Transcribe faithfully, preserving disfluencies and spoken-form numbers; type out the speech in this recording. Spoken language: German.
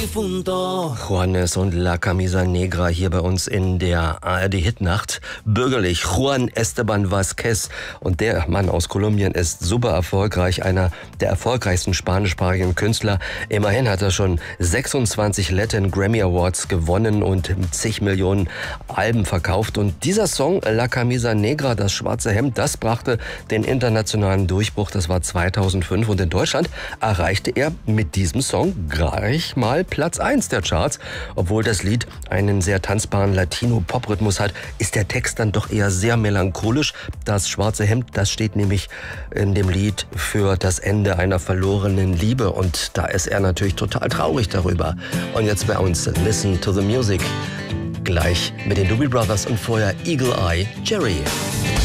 difunto. Juanes und La Camisa Negra hier bei uns in der A R D-Hitnacht. Bürgerlich Juan Esteban Vázquez. Und der Mann aus Kolumbien ist super erfolgreich, einer der erfolgreichsten spanischsprachigen Künstler. Immerhin hat er schon sechsundzwanzig Latin Grammy Awards gewonnen und zig Millionen Alben verkauft. Und dieser Song La Camisa Negra, das schwarze Hemd, das brachte den internationalen Durchbruch. Das war zweitausendfünf und in Deutschland erreichte er mit diesem Song gleich mal Platz eins der Charts. Obwohl das Lied einen sehr tanzbaren Latino-Pop-Rhythmus hat, ist der Text dann doch eher sehr melancholisch. Das schwarze Hemd, das steht nämlich in dem Lied für das Ende einer verlorenen Liebe und da ist er natürlich total traurig darüber. Und jetzt bei uns Listen to the Music, gleich mit den Doobie Brothers und vorher Eagle Eye Jerry.